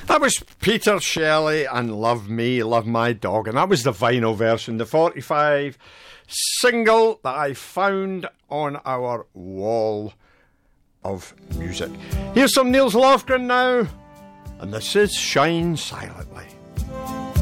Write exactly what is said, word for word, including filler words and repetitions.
That was Peter Shelley and Love Me, Love My Dog, and that was the vinyl version, the forty-five single that I found on our wall of music. Here's some Nils Lofgren now, and this is Shine Silently.